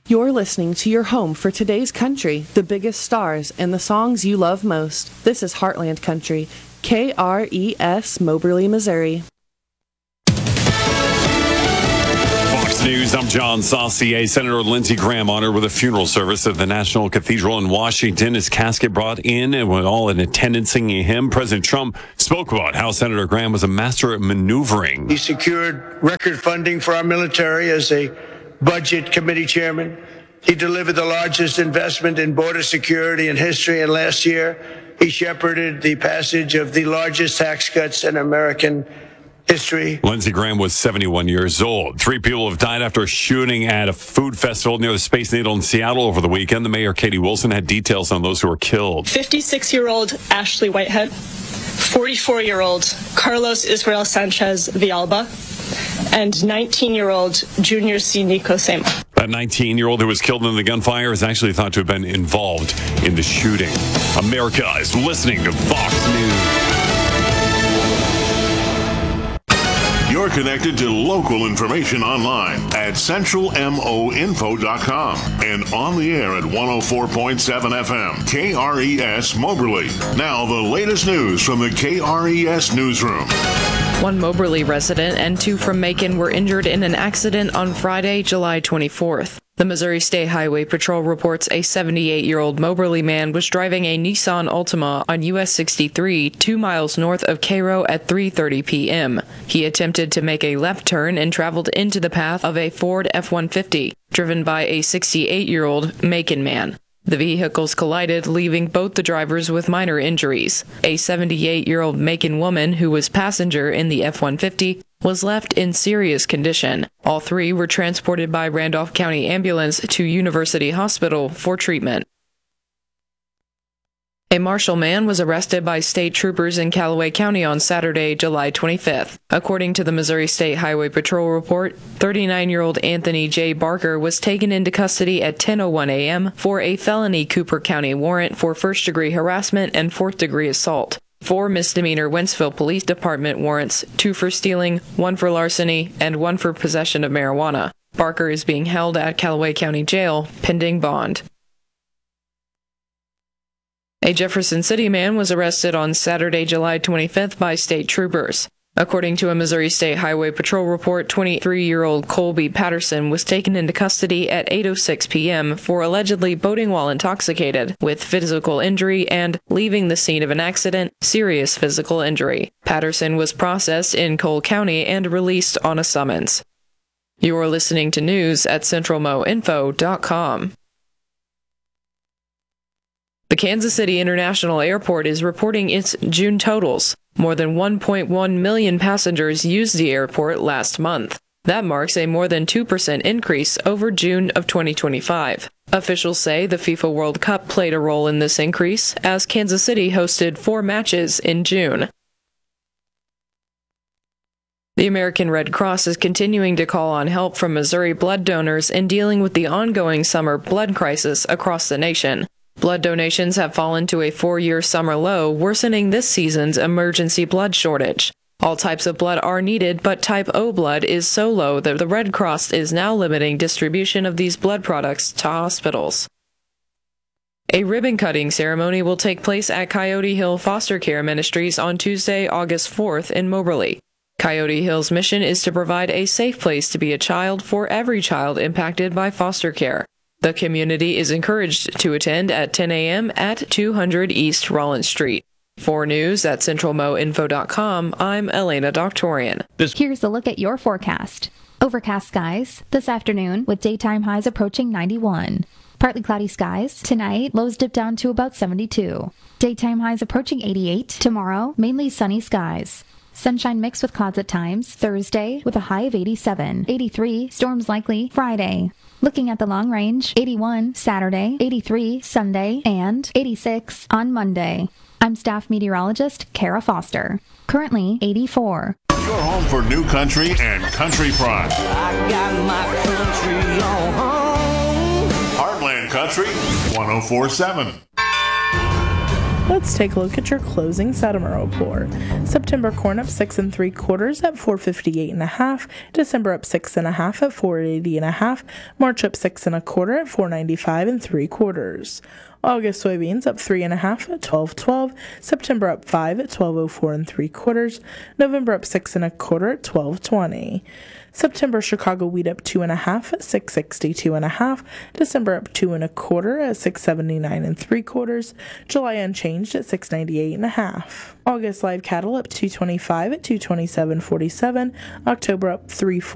You're listening to your home for today's country, the biggest stars, and the songs you love most. This is Heartland Country, KRES, Moberly, Missouri. Fox News, I'm John Saucier. Senator Lindsey Graham honored with a funeral service at the National Cathedral in Washington. His casket brought in and with all in attendance singing him. President Trump spoke about how Senator Graham was a master at maneuvering. He secured record funding for our military as a Budget Committee Chairman. He delivered the largest investment in border security in history, and last year he shepherded the passage of the largest tax cuts in American history. Lindsey Graham was 71 years old. 3 people have died after a shooting at a food festival near the Space Needle in Seattle over the weekend. The mayor, Katie Wilson, had details on those who were killed. 56-year-old Ashley Whitehead, 44-year-old Carlos Israel Sanchez Villalba, and 19-year-old Junior C. Nico Sema. That 19-year-old who was killed in the gunfire is actually thought to have been involved in the shooting. America is listening to Fox News. You're connected to local information online at centralmoinfo.com and on the air at 104.7 FM, KRES Moberly. Now the latest news from the KRES Newsroom. 1 Moberly resident and 2 from Macon were injured in an accident on Friday, July 24th. The Missouri State Highway Patrol reports a 78-year-old Moberly man was driving a Nissan Altima on US 63 2 miles north of Cairo at 3:30 p.m. He attempted to make a left turn and traveled into the path of a Ford F-150, driven by a 68-year-old Macon man. The vehicles collided, leaving both the drivers with minor injuries. A 78-year-old Macon woman who was passenger in the F-150 was left in serious condition. All 3 were transported by Randolph County Ambulance to University Hospital for treatment. A Marshall man was arrested by state troopers in Callaway County on Saturday, July 25th. According to the Missouri State Highway Patrol report, 39-year-old Anthony J. Barker was taken into custody at 10:01 a.m. for a felony Cooper County warrant for first-degree harassment and fourth-degree assault. 4 misdemeanor Wentzville Police Department warrants, 2 for stealing, 1 for larceny, and 1 for possession of marijuana. Barker is being held at Callaway County Jail, pending bond. A Jefferson City man was arrested on Saturday, July 25th by state troopers. According to a Missouri State Highway Patrol report, 23-year-old Colby Patterson was taken into custody at 8:06 p.m. for allegedly boating while intoxicated, with physical injury and leaving the scene of an accident, serious physical injury. Patterson was processed in Cole County and released on a summons. You're listening to news at centralmoinfo.com. The Kansas City International Airport is reporting its June totals. More than 1.1 million passengers used the airport last month. That marks a more than 2% increase over June of 2025. Officials say the FIFA World Cup played a role in this increase, as Kansas City hosted 4 matches in June. The American Red Cross is continuing to call on help from Missouri blood donors in dealing with the ongoing summer blood crisis across the nation. Blood donations have fallen to a 4-year summer low, worsening this season's emergency blood shortage. All types of blood are needed, but type O blood is so low that the Red Cross is now limiting distribution of these blood products to hospitals. A ribbon-cutting ceremony will take place at Coyote Hill Foster Care Ministries on Tuesday, August 4th in Moberly. Coyote Hill's mission is to provide a safe place to be a child for every child impacted by foster care. The community is encouraged to attend at 10 a.m. at 200 East Rollins Street. For news at centralmoinfo.com, I'm Elena Doctorian. Here's a look at your forecast. Overcast skies this afternoon with daytime highs approaching 91. Partly cloudy skies. Tonight, lows dip down to about 72. Daytime highs approaching 88. Tomorrow, mainly sunny skies. Sunshine mixed with clouds at times. Thursday with a high of 87. 83, storms likely Friday. Looking at the long range, 81 Saturday, 83 Sunday, and 86 on Monday. I'm staff meteorologist Kara Foster. Currently 84. Your home for new country and country pride. I got my country on home. Heartland Country 104.7. Let's take a look at your closing settlement report. September corn up 6 3/4 at $4.58.5. December up 6 1/2 at $4.80.5. March up 6 1/4 at $4.95 3/4. August soybeans up 3 1/2 at $12.12. September up 5 at $12.04 3/4. November up 6 1/4 at $12.20. September Chicago wheat up 2 1/2 at $6.62 1/2. December up 2 1/4 at $6.79 3/4. July unchanged at $6.98 1/2. August live cattle up 225 at $227.47. October up 3